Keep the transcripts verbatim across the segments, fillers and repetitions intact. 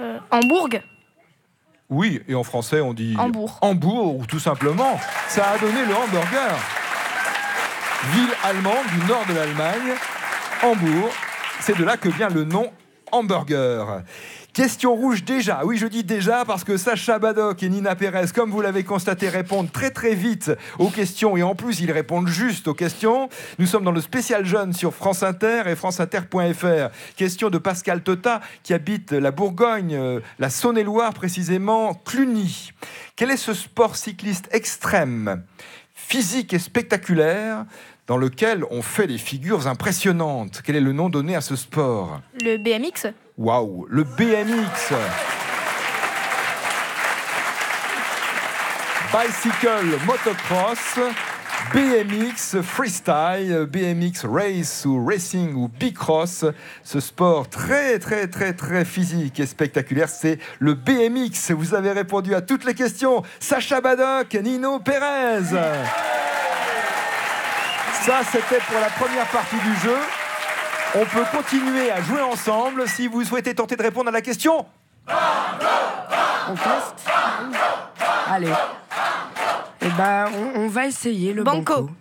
Euh, Hambourg. Oui, et en français, on dit... Hambourg. Hambourg, tout simplement. Ça a donné le hamburger. Ville allemande du nord de l'Allemagne, Hambourg. C'est de là que vient le nom hamburger. Question rouge déjà. Oui, je dis déjà parce que Sacha Badoc et Nina Pérez, comme vous l'avez constaté, répondent très très vite aux questions et en plus ils répondent juste aux questions. Nous sommes dans le spécial jeune sur France Inter et franceinter point f r. Question de Pascal Tota qui habite la Bourgogne, euh, la Saône-et-Loire précisément, Cluny. Quel est ce sport cycliste extrême, physique et spectaculaire dans lequel on fait des figures impressionnantes? Quel est le nom donné à ce sport? Le B M X. Waouh, le B M X. Bicycle motocross, B M X freestyle, B M X race ou racing ou bicross. Ce sport très très très très physique et spectaculaire, c'est le B M X. Vous avez répondu à toutes les questions. Sacha Badoc, Nino Pérez. Ça, c'était pour la première partie du jeu. On peut continuer à jouer ensemble si vous souhaitez tenter de répondre à la question. On teste. Allez. Eh ben, on, on va essayer le banco. Banco.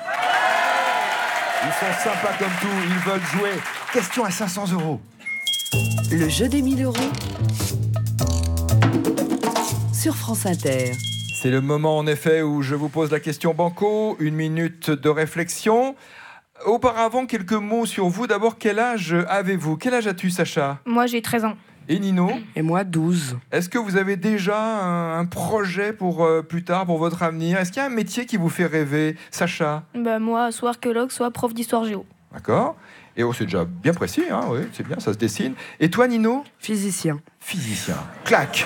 Ils sont sympas comme tout, ils veulent jouer. Question à cinq cents euros. Le jeu des mille euros sur France Inter. C'est le moment en effet où je vous pose la question banco. Une minute de réflexion. Auparavant, quelques mots sur vous. D'abord, quel âge avez-vous? Quel âge as-tu, Sacha? Moi, j'ai treize ans. Et Nino? Et moi, douze. Est-ce que vous avez déjà un, un projet pour euh, plus tard, pour votre avenir? Est-ce qu'il y a un métier qui vous fait rêver, Sacha? Bah, moi, soit archéologue, soit prof d'histoire géo. D'accord. Et oh, c'est déjà bien précis, hein, oui, c'est bien, ça se dessine. Et toi, Nino? Physicien. Physicien. Clac.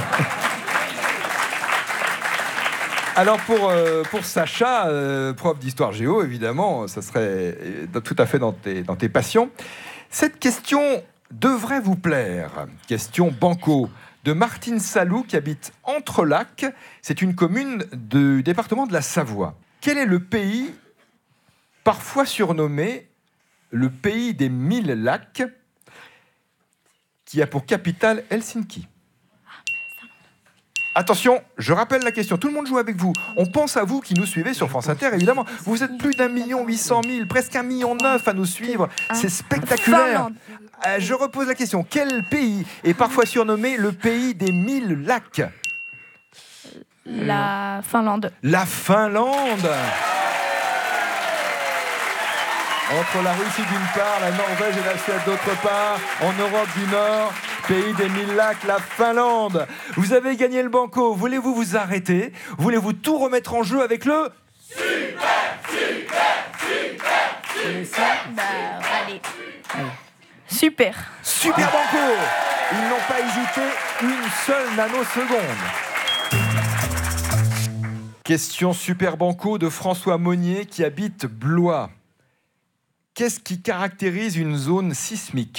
Alors pour, euh, pour Sacha, euh, prof d'histoire géo, évidemment, ça serait euh, tout à fait dans tes, dans tes passions. Cette question devrait vous plaire. Question banco de Martine Salou qui habite Entrelacs. C'est une commune du département de la Savoie. Quel est le pays parfois surnommé le pays des mille lacs qui a pour capitale Helsinki? Attention, je rappelle la question. Tout le monde joue avec vous. On pense à vous qui nous suivez sur France Inter, évidemment. Vous êtes plus d'un million huit cent mille, presque un million neuf à nous suivre. C'est spectaculaire. Euh, je repose la question. Quel pays est parfois surnommé le pays des mille lacs? La Finlande. La Finlande. Entre la Russie d'une part, la Norvège et la Suède d'autre part, en Europe du Nord, pays des mille lacs, la Finlande. Vous avez gagné le banco. Voulez-vous vous arrêter? Voulez-vous tout remettre en jeu avec le... Super, super, super, bah, allez. Super. Super banco. Ils n'ont pas hésité une seule nanoseconde. Question super banco de François Monnier qui habite Blois. Qu'est-ce qui caractérise une zone sismique?